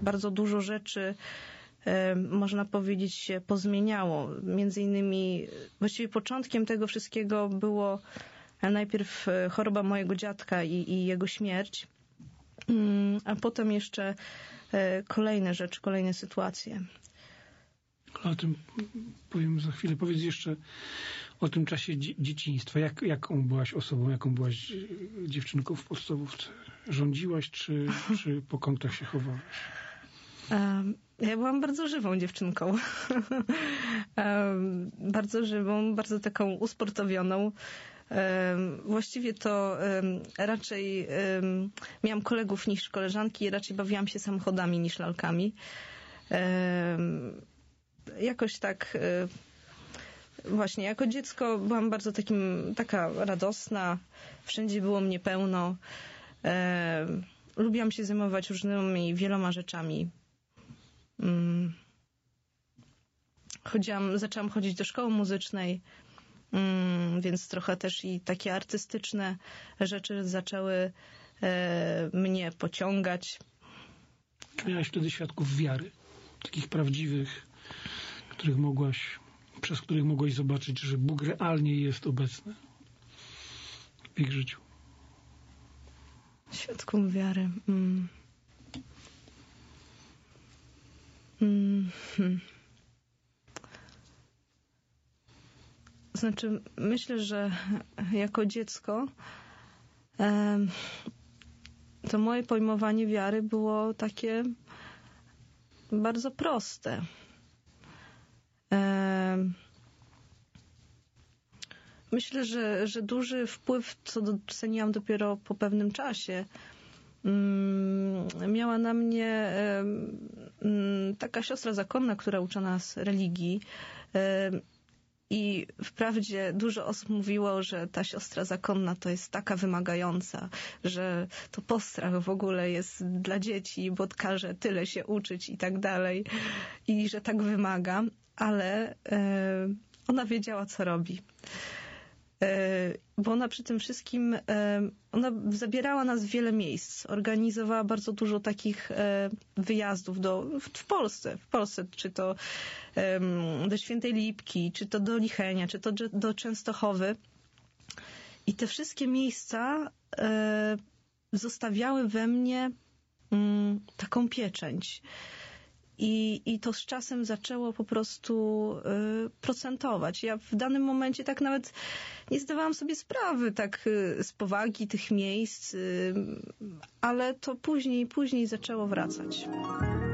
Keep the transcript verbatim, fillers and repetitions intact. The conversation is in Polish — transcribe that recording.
bardzo dużo rzeczy, można powiedzieć, się pozmieniało. Między innymi właściwie początkiem tego wszystkiego było najpierw choroba mojego dziadka i, i jego śmierć, a potem jeszcze kolejne rzeczy, kolejne sytuacje. O tym powiem za chwilę. Powiedz jeszcze o tym czasie dzie- dzieciństwa. Jak, jaką byłaś osobą, jaką byłaś dziewczynką w podstawówce? Rządziłaś, czy, czy po kątach się chowałaś? Um, ja byłam bardzo żywą dziewczynką. um, bardzo żywą, bardzo taką usportowioną. Um, właściwie to um, raczej um, miałam kolegów niż koleżanki i raczej bawiłam się samochodami niż lalkami. Um, jakoś tak właśnie jako dziecko byłam bardzo takim, taka radosna, wszędzie było mnie pełno. E, lubiłam się zajmować różnymi, wieloma rzeczami. Mm. Chodziłam, zaczęłam chodzić do szkoły muzycznej, mm, więc trochę też i takie artystyczne rzeczy zaczęły e, mnie pociągać. Miałaś wtedy świadków wiary, takich prawdziwych, których mogłaś, przez których mogłaś zobaczyć, że Bóg realnie jest obecny w ich życiu. Świadków wiary. Mm. Mm. Hmm. Znaczy, myślę, że jako dziecko um, to moje pojmowanie wiary było takie bardzo proste. Myślę, że, że duży wpływ, co doceniłam dopiero po pewnym czasie, miała na mnie taka siostra zakonna, która uczy nas religii. I wprawdzie dużo osób mówiło, że ta siostra zakonna to jest taka wymagająca, że to postrach w ogóle jest dla dzieci, bo każe tyle się uczyć i tak dalej. I że tak wymaga, ale e, ona wiedziała, co robi. E, bo ona przy tym wszystkim, e, ona zabierała nas w wiele miejsc. Organizowała bardzo dużo takich e, wyjazdów do, w, w Polsce. W Polsce, czy to e, do Świętej Lipki, czy to do Lichenia, czy to do Częstochowy. I te wszystkie miejsca e, zostawiały we mnie m, taką pieczęć. I, I to z czasem zaczęło po prostu y, procentować. Ja w danym momencie tak nawet nie zdawałam sobie sprawy tak y, z powagi tych miejsc, y, ale to później, później zaczęło wracać.